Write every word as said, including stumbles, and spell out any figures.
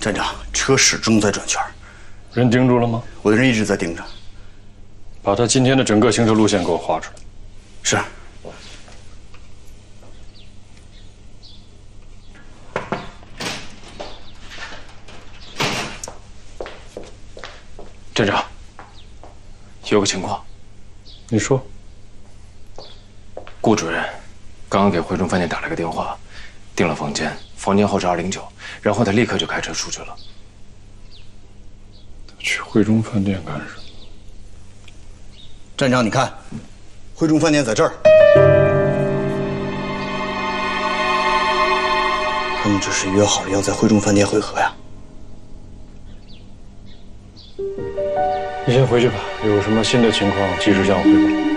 站长，车始终在转圈。 人盯住了吗？ 我的人一直在盯着。 把他今天的整个行车路线给我画出来。 是。 站长，有个情况。 你说。 顾主任刚刚给汇中饭店打了个电话，订了房间，房间号是二零九，然后他立刻就开车出去了。 他去汇中饭店干什么？ 站长，你看，汇中饭店在这儿，他们这是约好了要在汇中饭店会合呀。 你先回去吧，有什么新的情况及时向我汇报。